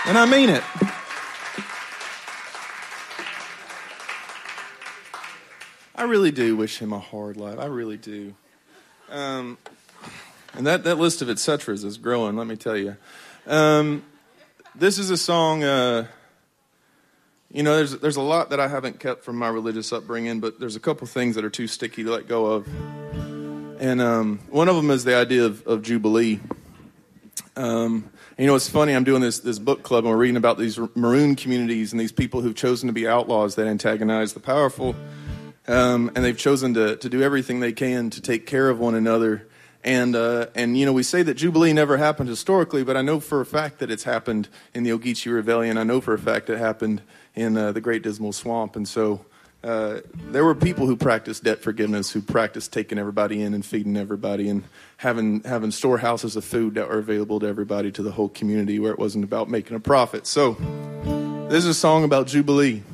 And I mean it. I really do wish him a hard life. I really do. And that list of et ceteras is growing, let me tell you. This is a song, there's a lot that I haven't kept from my religious upbringing, but there's a couple things that are too sticky to let go of. And one of them is the idea of Jubilee. It's funny, I'm doing this book club, and we're reading about these maroon communities and these people who've chosen to be outlaws that antagonize the powerful. And they've chosen to do everything they can to take care of one another. And we say that Jubilee never happened historically, but I know for a fact that it's happened in the Ogeechee Rebellion. I know for a fact it happened in the Great Dismal Swamp. And so there were people who practiced debt forgiveness, who practiced taking everybody in and feeding everybody and having storehouses of food that were available to everybody, to the whole community, where it wasn't about making a profit. So this is a song about Jubilee.